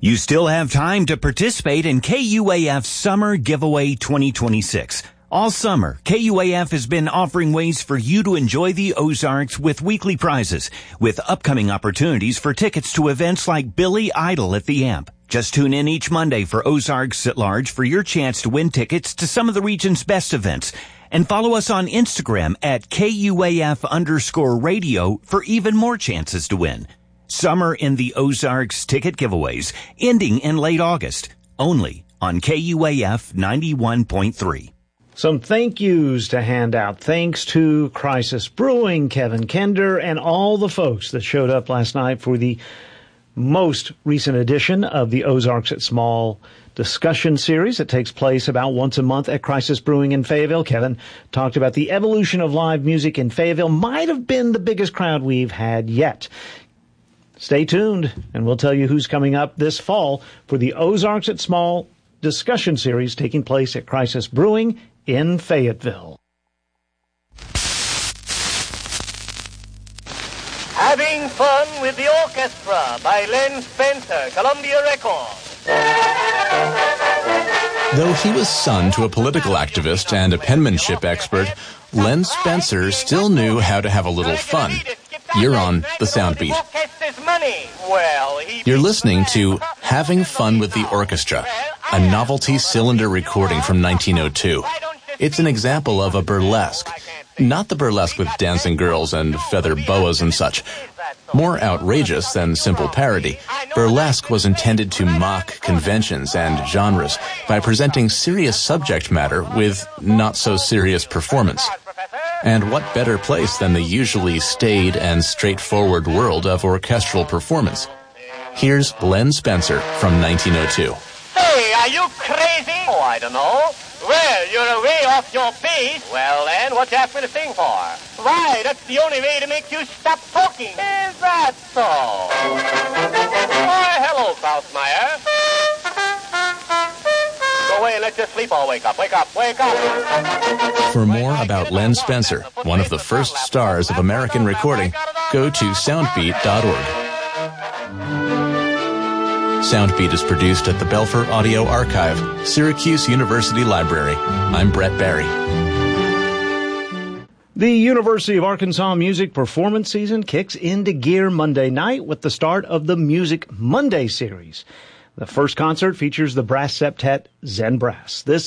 You still have time to participate in KUAF Summer Giveaway 2026. All summer, KUAF has been offering ways for you to enjoy the Ozarks with weekly prizes, with upcoming opportunities for tickets to events like Billy Idol at the Amp. Just tune in each Monday for Ozarks at Large for your chance to win tickets to some of the region's best events. And follow us on Instagram at KUAF_radio for even more chances to win. Summer in the Ozarks ticket giveaways ending in late August, only on KUAF 91.3. Some thank yous to hand out. Thanks to Crisis Brewing, Kevin Kender, and all the folks that showed up last night for the most recent edition of the Ozarks at Small discussion series that takes place about once a month at Crisis Brewing in Fayetteville. Kevin talked about the evolution of live music in Fayetteville. Might have been the biggest crowd we've had yet. Stay tuned, and we'll tell you who's coming up this fall for the Ozarks at Small discussion series taking place at Crisis Brewing in Fayetteville. Having Fun with the Orchestra by Len Spencer, Columbia Records. Though he was son to a political activist and a penmanship expert, Len Spencer still knew how to have a little fun. You're on the Soundbeat. You're listening to Having Fun with the Orchestra, a novelty cylinder recording from 1902. It's an example of a burlesque. Not the burlesque with dancing girls and feather boas and such. More outrageous than simple parody, burlesque was intended to mock conventions and genres by presenting serious subject matter with not-so-serious performance. And what better place than the usually staid and straightforward world of orchestral performance? Here's Len Spencer from 1902. Hey, are you crazy? Oh, I don't know. Well, you're way off your base. Well, then, what you ask me to sing for? Why, that's the only way to make you stop talking. Is that so? Why, hello, Krausmeyer. Go away and let your sleep all wake up. Wake up, wake up. For more about Len Spencer, one of the first stars of American recording, go to soundbeat.org. Soundbeat is produced at the Belfer Audio Archive, Syracuse University Library. I'm Brett Barry. The University of Arkansas music performance season kicks into gear Monday night with the start of the Music Monday series. The first concert features the brass septet Zen Brass. This